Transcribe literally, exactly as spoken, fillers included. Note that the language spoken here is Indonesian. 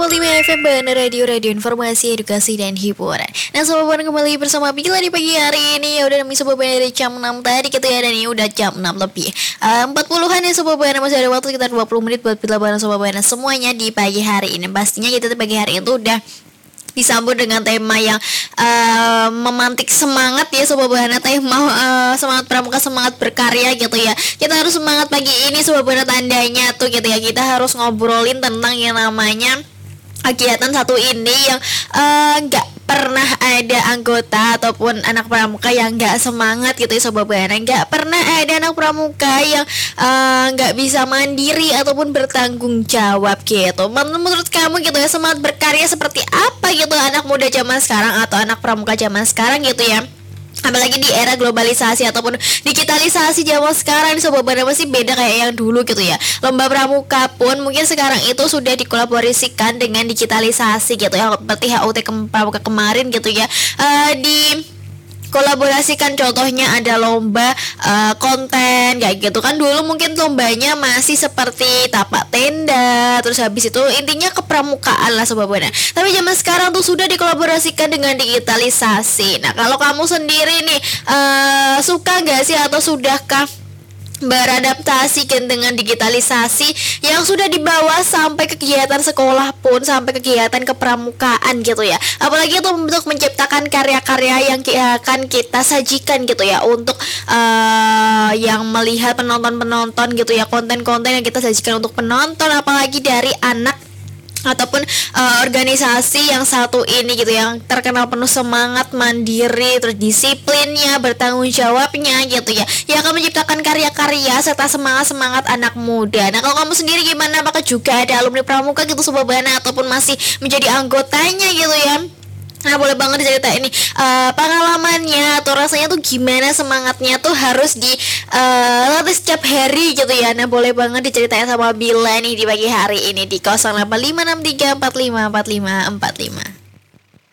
lima F M Bandar Radio, radio informasi, edukasi, dan hiburan. Nah Sobat Buana kembali bersama Bila di pagi hari ini. Ya udah demi Sobat Buana dari jam enam tadi gitu ya. Dan ini udah jam enam lebih uh, empat puluhan ya Sobat Buana. Masih ada waktu sekitar dua puluh menit buat Bila bareng Sobat Buana semuanya di pagi hari ini. Pastinya kita di pagi hari itu udah disambut dengan tema yang uh, memantik semangat ya Sobat Buana, tema uh, semangat pramuka, semangat berkarya gitu ya. Kita harus semangat pagi ini Sobat Buana, tandanya tuh gitu ya. Kita harus ngobrolin tentang yang namanya kegiatan satu ini yang nggak uh, pernah ada anggota ataupun anak pramuka yang nggak semangat gitu ya Sobat Buana. Nggak pernah ada anak pramuka yang nggak uh, bisa mandiri ataupun bertanggung jawab gitu. Menurut kamu gitu ya, semangat berkarya seperti apa gitu anak muda zaman sekarang atau anak pramuka zaman sekarang gitu ya? Apalagi di era globalisasi ataupun digitalisasi zaman sekarang nih Sobat Buana, masih beda kayak yang dulu gitu ya. Lomba pramuka pun mungkin sekarang itu sudah dikolaborasikan dengan digitalisasi gitu ya. Seperti H U T Pramuka kemarin gitu ya, uh, di kolaborasikan, contohnya ada lomba uh, konten kayak gitu kan. Dulu mungkin lombanya masih seperti tapak tenda, terus habis itu intinya kepramukaan lah Sobat Buana. Tapi zaman sekarang tuh sudah dikolaborasikan dengan digitalisasi. Nah kalau kamu sendiri nih uh, suka nggak sih atau sudahkah beradaptasi dengan digitalisasi yang sudah dibawa sampai kegiatan sekolah pun, sampai kegiatan kepramukaan gitu ya. Apalagi itu untuk menciptakan karya-karya yang akan kita sajikan gitu ya untuk uh, yang melihat penonton-penonton gitu ya, konten-konten yang kita sajikan untuk penonton, apalagi dari anak ataupun uh, organisasi yang satu ini gitu, yang terkenal penuh semangat, mandiri, terus disiplinnya, bertanggung jawabnya gitu ya, yang akan menciptakan karya-karya serta semangat-semangat anak muda. Nah kalau kamu sendiri gimana? Apakah juga ada alumni pramuka gitu Sobat Buana ataupun masih menjadi anggotanya gitu ya? Nah boleh banget diceritain nih uh, pengalamannya atau rasanya tuh gimana, semangatnya tuh harus di uh, latih setiap hari gitu ya. Nah boleh banget diceritain sama Bila nih di pagi hari ini di nol delapan lima enam tiga empat lima empat lima empat lima.